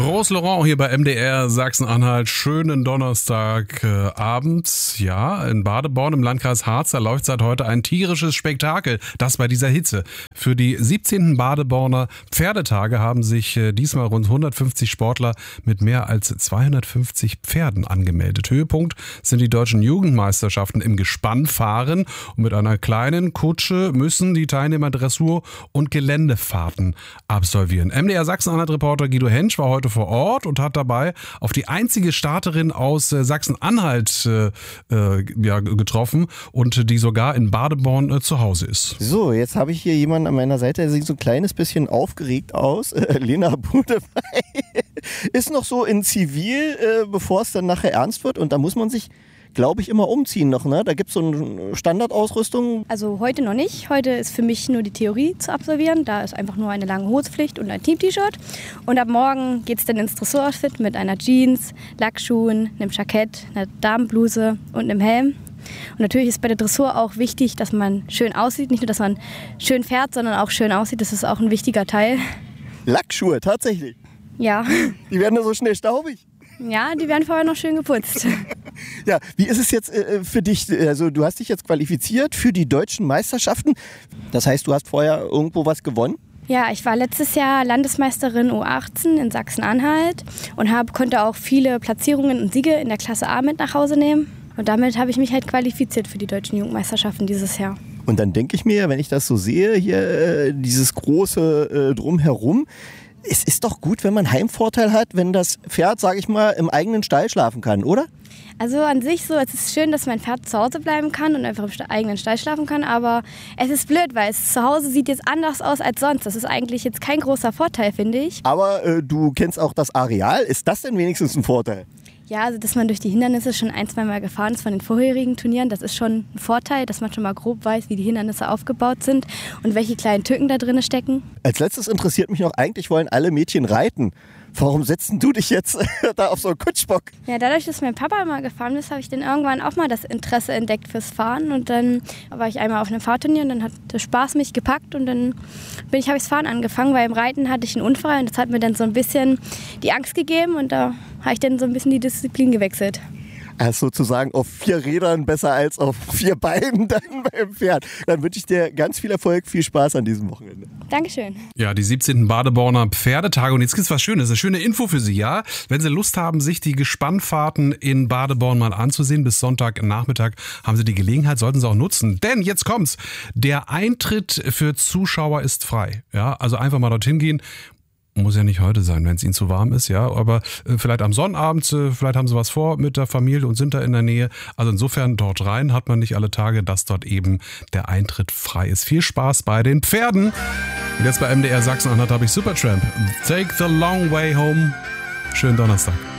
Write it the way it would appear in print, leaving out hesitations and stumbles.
Rose Laurent hier bei MDR Sachsen-Anhalt. Schönen Donnerstagabend. Ja, in Badeborn im Landkreis Harz, da läuft seit heute ein tierisches Spektakel. Das bei dieser Hitze. Für die 17. Badeborner Pferdetage haben sich diesmal rund 150 Sportler mit mehr als 250 Pferden angemeldet. Höhepunkt sind die deutschen Jugendmeisterschaften im Gespannfahren. Und mit einer kleinen Kutsche müssen die Teilnehmer Dressur- und Geländefahrten absolvieren. MDR Sachsen-Anhalt-Reporter Guido Hensch war heute vor Ort und hat dabei auf die einzige Starterin aus Sachsen-Anhalt getroffen und die sogar in Badeborn zu Hause ist. So, jetzt habe ich hier jemanden an meiner Seite, der sieht so ein kleines bisschen aufgeregt aus. Lena Budewey ist noch so in Zivil, bevor es dann nachher ernst wird. Und da muss man sich, glaube ich, immer umziehen noch, ne? Da gibt es so eine Standardausrüstung. Also heute noch nicht. Heute ist für mich nur die Theorie zu absolvieren. Da ist einfach nur eine lange Hosepflicht und ein Team-T-Shirt. Und ab morgen geht es dann ins Dressuroutfit mit einer Jeans, Lackschuhen, einem Jackett, einer Damenbluse und einem Helm. Und natürlich ist bei der Dressur auch wichtig, dass man schön aussieht. Nicht nur, dass man schön fährt, sondern auch schön aussieht. Das ist auch ein wichtiger Teil. Lackschuhe, tatsächlich? Ja. Die werden ja so schnell staubig. Ja, die werden vorher noch schön geputzt. Ja, wie ist es jetzt für dich? Also du hast dich jetzt qualifiziert für die deutschen Meisterschaften. Das heißt, du hast vorher irgendwo was gewonnen? Ja, ich war letztes Jahr Landesmeisterin U18 in Sachsen-Anhalt und konnte auch viele Platzierungen und Siege in der Klasse A mit nach Hause nehmen. Und damit habe ich mich halt qualifiziert für die deutschen Jugendmeisterschaften dieses Jahr. Und dann denke ich mir, wenn ich das so sehe, hier dieses große Drumherum, es ist doch gut, wenn man Heimvorteil hat, wenn das Pferd, sage ich mal, im eigenen Stall schlafen kann, oder? Also an sich so, es ist schön, dass mein Pferd zu Hause bleiben kann und einfach im eigenen Stall schlafen kann, aber es ist blöd, weil es zu Hause sieht jetzt anders aus als sonst. Das ist eigentlich jetzt kein großer Vorteil, finde ich. Aber du kennst auch das Areal. Ist das denn wenigstens ein Vorteil? Ja, also dass man durch die Hindernisse schon ein-, zweimal gefahren ist von den vorherigen Turnieren, das ist schon ein Vorteil, dass man schon mal grob weiß, wie die Hindernisse aufgebaut sind und welche kleinen Tücken da drin stecken. Als letztes interessiert mich noch, eigentlich wollen alle Mädchen reiten. Warum setzt du dich jetzt da auf so einen Kutschbock? Ja, dadurch, dass mein Papa mal gefahren ist, habe ich dann irgendwann auch mal das Interesse entdeckt fürs Fahren. Und dann war ich einmal auf einem Fahrturnier und dann hat der Spaß mich gepackt und dann habe ich das Fahren angefangen, weil im Reiten hatte ich einen Unfall und das hat mir dann so ein bisschen die Angst gegeben und da habe ich dann so ein bisschen die Disziplin gewechselt. Also sozusagen auf 4 Rädern besser als auf 4 Beinen dann beim Pferd. Dann wünsche ich dir ganz viel Erfolg, viel Spaß an diesem Wochenende. Dankeschön. Ja, die 17. Badeborner Pferdetage. Und jetzt gibt's was Schönes, eine schöne Info für Sie, ja? Wenn Sie Lust haben, sich die Gespannfahrten in Badeborn mal anzusehen, bis Sonntagnachmittag haben Sie die Gelegenheit, sollten Sie auch nutzen. Denn jetzt kommt's, der Eintritt für Zuschauer ist frei. Ja, also einfach mal dorthin gehen. Muss ja nicht heute sein, wenn es Ihnen zu warm ist, ja, aber vielleicht am Sonnabend, vielleicht haben Sie was vor mit der Familie und sind da in der Nähe. Also insofern dort rein hat man nicht alle Tage, dass dort eben der Eintritt frei ist. Viel Spaß bei den Pferden. Und jetzt bei MDR Sachsen-Anhalt habe ich Supertramp. Take the long way home. Schönen Donnerstag.